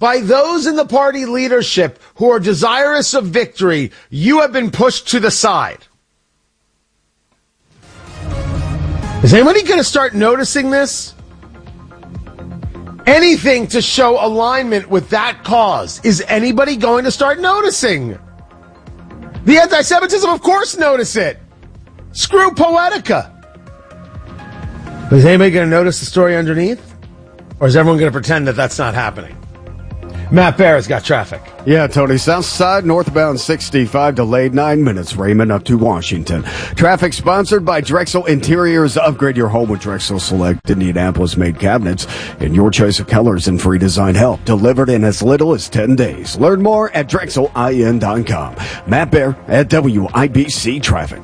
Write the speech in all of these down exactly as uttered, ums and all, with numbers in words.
by those in the party leadership who are desirous of victory, you have been pushed to the side. Is anybody going to start noticing this? Anything to show alignment with that cause. Is anybody going to start noticing? The anti-Semitism, of course, notice it. Screw Poetica. Is anybody going to notice the story underneath? Or is everyone going to pretend that that's not happening? Matt Bear has got traffic. Yeah, Tony. South side, northbound sixty-five, delayed nine minutes. Raymond up to Washington. Traffic sponsored by Drexel Interiors. Upgrade your home with Drexel Select Indianapolis-made cabinets and your choice of colors and free design help. Delivered in as little as ten days. Learn more at drexel I N dot com. Matt Bear at W I B C Traffic.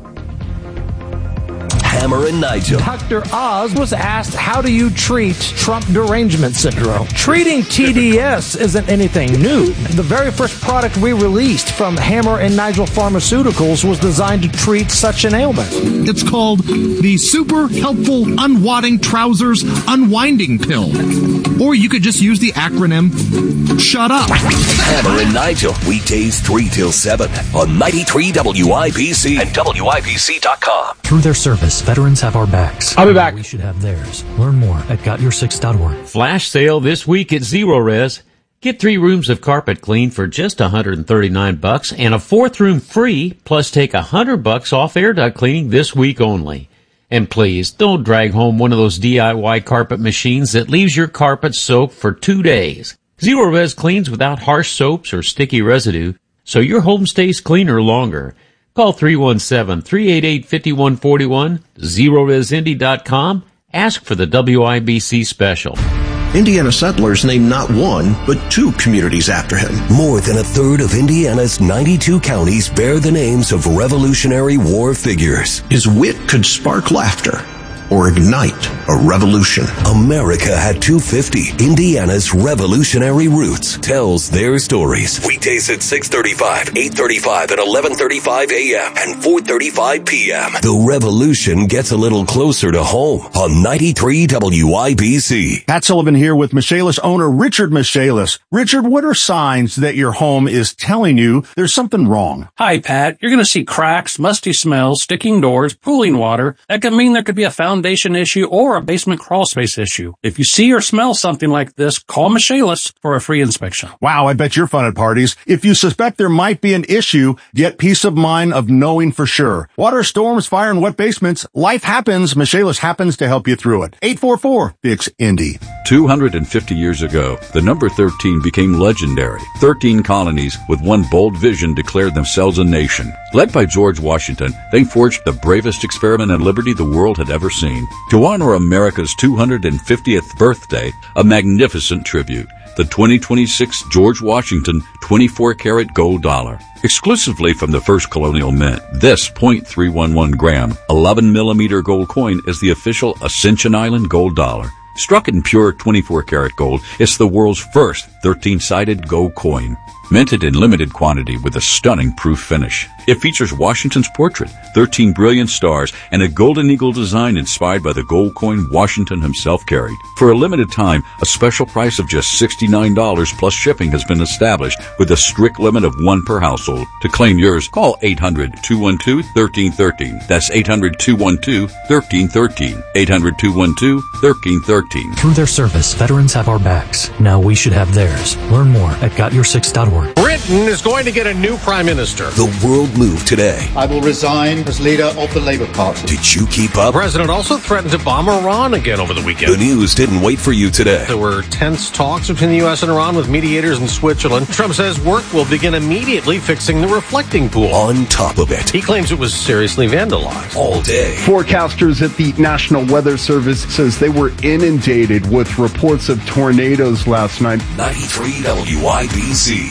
Hammer and Nigel. Doctor Oz was asked, how do you treat Trump derangement syndrome? Treating T D S isn't anything new. The very first product we released from Hammer and Nigel Pharmaceuticals was designed to treat such an ailment. It's called the Super Helpful Unwadding Trousers Unwinding Pill. Or you could just use the acronym Shut Up. Hammer and Nigel, weekdays three till seven on ninety-three W I B C and W I B C dot com. Through their service, veterans have our backs. I'll be back. We should have theirs. Learn more at got your six dot org. Flash sale this week at Zero Res. Get three rooms of carpet clean for just one hundred thirty-nine bucks and a fourth room free, plus take one hundred bucks off air duct cleaning this week only. And please, don't drag home one of those D I Y carpet machines that leaves your carpet soaked for two days. Zero Res cleans without harsh soaps or sticky residue, so your home stays cleaner longer. Call three one seven, three eight eight, five one four one, zero res indy dot com. Ask for the W I B C special. Indiana settlers named not one, but two communities after him. More than a third of Indiana's ninety-two counties bear the names of Revolutionary War figures. His wit could spark laughter or ignite a revolution. America at two fifty, Indiana's revolutionary roots, tells their stories. Weekdays at six thirty-five, eight thirty-five, and eleven thirty-five a.m. and four thirty-five p.m. The revolution gets a little closer to home on ninety-three W I B C. Pat Sullivan here with Michaelis owner Richard Michaelis. Richard, what are signs that your home is telling you there's something wrong? Hi, Pat. You're going to see cracks, musty smells, sticking doors, pooling water. That could mean there could be a foundation issue or a basement crawl space issue. If you see or smell something like this, call Michaelis for a free inspection. Wow, I bet you're fun at parties. If you suspect there might be an issue, get peace of mind of knowing for sure. Water, storms, fire, and wet basements. Life happens. Michaelis happens to help you through it. eight four four, fix Indy. two hundred fifty years ago, the number thirteen became legendary. thirteen colonies with one bold vision declared themselves a nation. Led by George Washington, they forged the bravest experiment in liberty the world had ever seen. To honor America's two hundred fiftieth birthday, a magnificent tribute. The twenty twenty-six George Washington twenty-four karat gold dollar. Exclusively from the first colonial mint, this point three one one gram, eleven millimeter gold coin is the official Ascension Island gold dollar. Struck in pure twenty-four karat gold, it's the world's first thirteen-sided gold coin. Minted in limited quantity with a stunning proof finish. It features Washington's portrait, thirteen brilliant stars, and a golden eagle design inspired by the gold coin Washington himself carried. For a limited time, a special price of just sixty-nine dollars plus shipping has been established with a strict limit of one per household. To claim yours, call eight hundred, two one two, one three one three. That's eight hundred, two one two, one three one three. eight hundred, two one two, one three one three. Through their service, veterans have our backs. Now we should have theirs. Learn more at got your six dot org. Britain is going to get a new prime minister. The world moved today. I will resign as leader of the Labour Party. Did you keep up? The president also threatened to bomb Iran again over the weekend. The news didn't wait for you today. There were tense talks between the U S and Iran with mediators in Switzerland. Trump says work will begin immediately fixing the reflecting pool. On top of it, he claims it was seriously vandalized. All day. Forecasters at the National Weather Service says they were inundated with reports of tornadoes last night. ninety-three W I B C.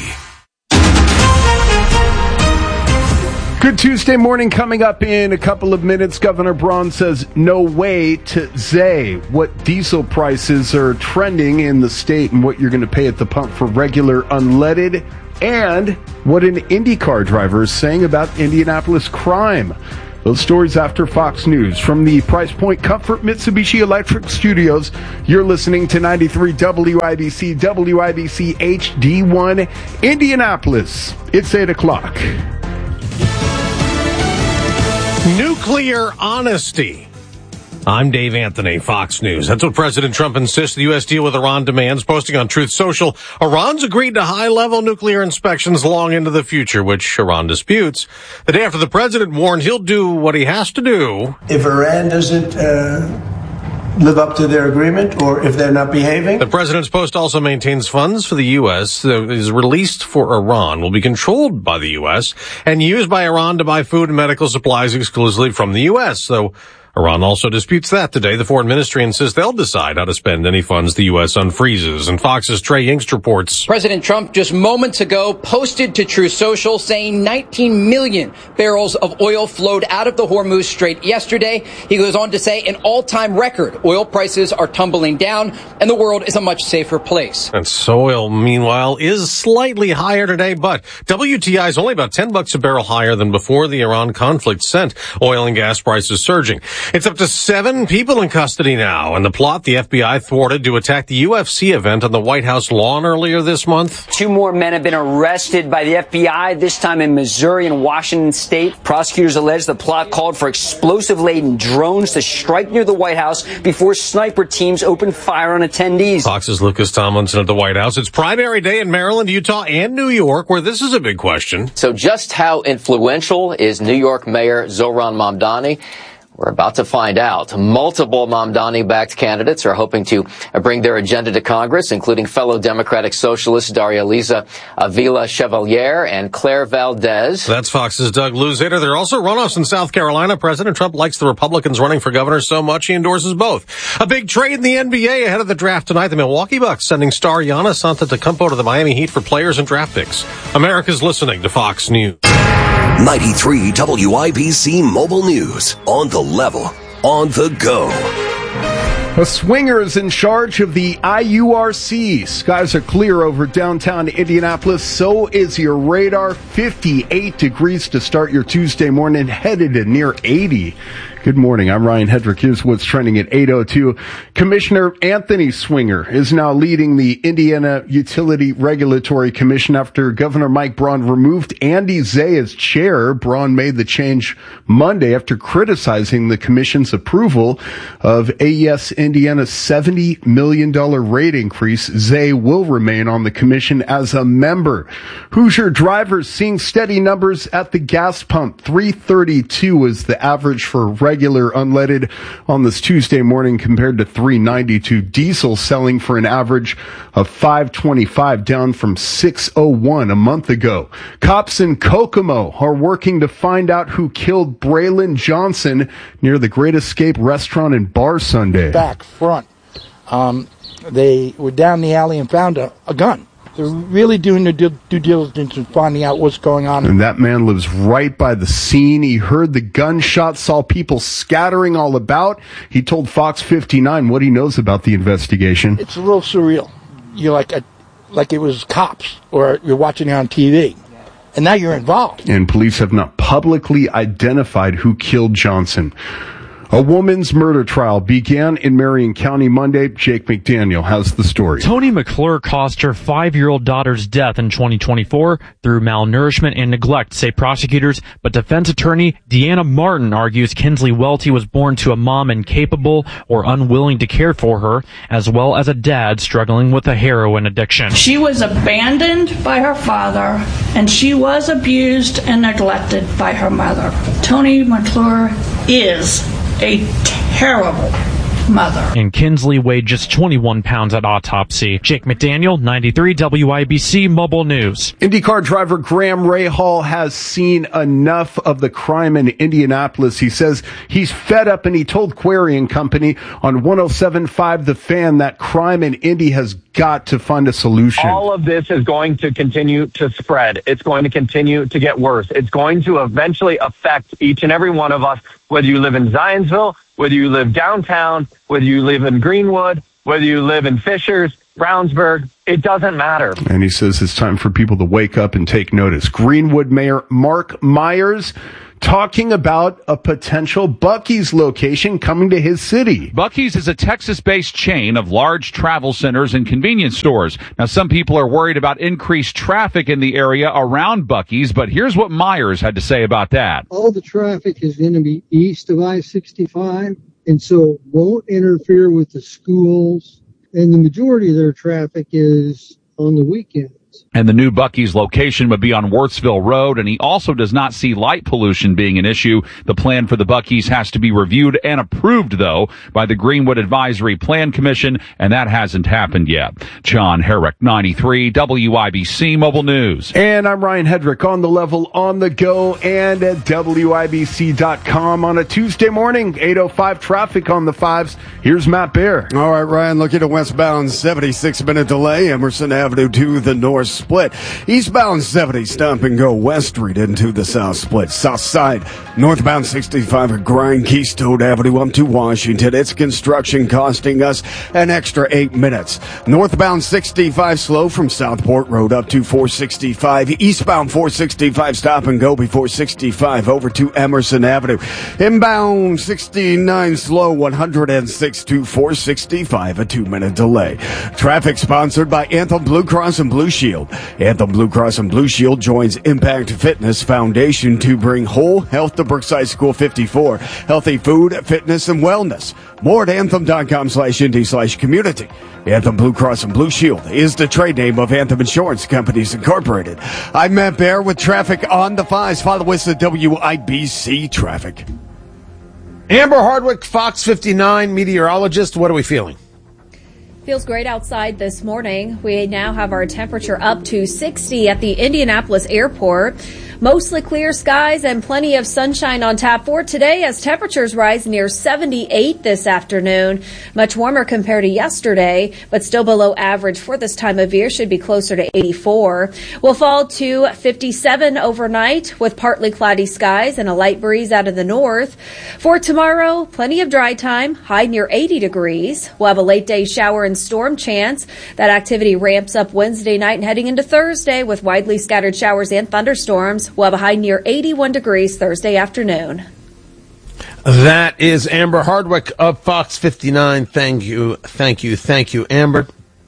Good Tuesday morning coming up in a couple of minutes. Governor Braun says no way to say what diesel prices are trending in the state and what you're going to pay at the pump for regular unleaded, and what an IndyCar driver is saying about Indianapolis crime. Those stories after Fox News. From the Price Point Comfort Mitsubishi Electric Studios, you're listening to ninety-three W I B C, W I B C H D one, Indianapolis. It's eight o'clock. Nuclear honesty. I'm Dave Anthony, Fox News. That's what President Trump insists the U S deal with Iran demands, posting on Truth Social. Iran's agreed to high-level nuclear inspections long into the future, which Iran disputes. The day after the president warned he'll do what he has to do. If Iran doesn't uh, live up to their agreement, or if they're not behaving. The president's post also maintains funds for the U S that is released for Iran will be controlled by the U S and used by Iran to buy food and medical supplies exclusively from the U S, though Iran also disputes that today. The foreign ministry insists they'll decide how to spend any funds the U S unfreezes. And Fox's Trey Yingst reports. President Trump just moments ago posted to Truth Social saying nineteen million barrels of oil flowed out of the Hormuz Strait yesterday. He goes on to say an all-time record. Oil prices are tumbling down and the world is a much safer place. And oil, meanwhile, is slightly higher today, but W T I is only about ten bucks a barrel higher than before the Iran conflict sent oil and gas prices surging. It's up to seven people in custody now, and the plot the F B I thwarted to attack the U F C event on the White House lawn earlier this month. Two more men have been arrested by the F B I, this time in Missouri and Washington State. Prosecutors allege the plot called for explosive-laden drones to strike near the White House before sniper teams opened fire on attendees. Fox's Lucas Tomlinson at the White House. It's primary day in Maryland, Utah, and New York, where this is a big question. So just how influential is New York Mayor Zohran Mamdani? We're about to find out. Multiple Mamdani-backed candidates are hoping to bring their agenda to Congress, including fellow Democratic Socialists Daria Liza Avila Chevalier and Claire Valdez. That's Fox's Doug Luzader. There are also runoffs in South Carolina. President Trump likes the Republicans running for governor so much he endorses both. A big trade in the N B A ahead of the draft tonight. The Milwaukee Bucks sending star Giannis Antetokounmpo to the Miami Heat for players and draft picks. America's listening to Fox News. ninety-three W I B C Mobile News. On the level, on the go. A swinger is in charge of the I U R C. Skies are clear over downtown Indianapolis. So is your radar. fifty-eight degrees to start your Tuesday morning, headed to near eighty. Good morning. I'm Ryan Hedrick. Here's what's trending at eight oh two. Commissioner Anthony Swinger is now leading the Indiana Utility Regulatory Commission after Governor Mike Braun removed Andy Zay as chair. Braun made the change Monday after criticizing the commission's approval of A E S Indiana's seventy million dollars rate increase. Zay will remain on the commission as a member. Hoosier drivers seeing steady numbers at the gas pump. three thirty-two is the average for regular unleaded on this Tuesday morning compared to three ninety-two. Diesel selling for an average of five twenty-five, down from six oh one a month ago. Cops in Kokomo are working to find out who killed Braylon Johnson near the Great Escape restaurant and bar Sunday. Back front, um, they were down the alley and found a, a gun. They're really doing their due, due diligence and finding out what's going on. And that man lives right by the scene. He heard the gunshot, saw people scattering all about. He told Fox fifty-nine what he knows about the investigation. It's a little surreal. You're like a, like it was cops, or you're watching it on T V. And now you're involved. And police have not publicly identified who killed Johnson. A woman's murder trial began in Marion County Monday. Jake McDaniel has the story. Tony McClure caused her five-year-old daughter's death in twenty twenty-four through malnourishment and neglect, say prosecutors, but defense attorney Deanna Martin argues Kinsley Welty was born to a mom incapable or unwilling to care for her, as well as a dad struggling with a heroin addiction. She was abandoned by her father, and she was abused and neglected by her mother. Tony McClure is a terrible mother. And Kinsley weighed just twenty-one pounds at autopsy. Jake McDaniel, ninety-three W I B C Mobile News. IndyCar driver Graham Rahal has seen enough of the crime in Indianapolis. He says he's fed up, and he told Query and Company on one oh seven point five The Fan that crime in Indy has got to find a solution. All of this is going to continue to spread. It's going to continue to get worse. It's going to eventually affect each and every one of us, whether you live in Zionsville, whether you live downtown, whether you live in Greenwood, whether you live in Fishers, Brownsburg, it doesn't matter. And he says it's time for people to wake up and take notice. Greenwood Mayor Mark Myers talking about a potential Buc-ee's location coming to his city. Buc-ee's is a Texas-based chain of large travel centers and convenience stores. Now, some people are worried about increased traffic in the area around Buc-ee's, but here's what Myers had to say about that. All the traffic is going to be east of I sixty-five, and so it won't interfere with the schools, and the majority of their traffic is on the weekends. And the new Buc-ee's location would be on Wartsville Road, and he also does not see light pollution being an issue. The plan for the Buc-ee's has to be reviewed and approved, though, by the Greenwood Advisory Plan Commission, and that hasn't happened yet. John Herrick, ninety-three, W I B C Mobile News. And I'm Ryan Hedrick, on the level, on the go, and at W I B C dot com on a Tuesday morning. eight oh five traffic on the fives. Here's Matt Bear. All right, Ryan, looking at a westbound seventy-six minute delay, Emerson Avenue to the north split. Eastbound seventy, stop and go West Street into the south split. South side, northbound sixty-five at Grind, Keystone Avenue up to Washington. It's construction costing us an extra eight minutes. Northbound sixty-five slow from Southport Road up to four sixty-five. Eastbound four sixty-five, stop and go before sixty-five over to Emerson Avenue. Inbound sixty-nine slow one oh six to four sixty-five, a two minute delay. Traffic sponsored by Anthem Blue Cross and Blue Shield. Anthem Blue Cross and Blue Shield joins Impact Fitness Foundation to bring whole health to Brookside School fifty-four. Healthy food, fitness, and wellness. More at anthem.com slash indie slash community. Anthem Blue Cross and Blue Shield is the trade name of Anthem Insurance Companies Incorporated. I'm Matt Bear with traffic on the fives. Follow us at W I B C Traffic. Amber Hardwick, Fox fifty-nine meteorologist. What are we feeling? Feels great outside this morning. We now have our temperature up to sixty at the Indianapolis airport. Mostly clear skies and plenty of sunshine on tap for today as temperatures rise near seventy-eight this afternoon. Much warmer compared to yesterday, but still below average for this time of year. Should be closer to eighty-four. We'll fall to fifty-seven overnight with partly cloudy skies and a light breeze out of the north. For tomorrow, plenty of dry time, high near eighty degrees. We'll have a late day shower and storm chance. That activity ramps up Wednesday night and heading into Thursday with widely scattered showers and thunderstorms. We'll have a high near eighty-one degrees Thursday afternoon. That is Amber Hardwick of Fox fifty-nine. Thank you, thank you, thank you, Amber.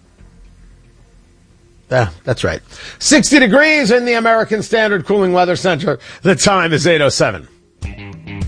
Ah, that's right. sixty degrees in the American Standard Cooling Weather Center. The time is eight oh seven.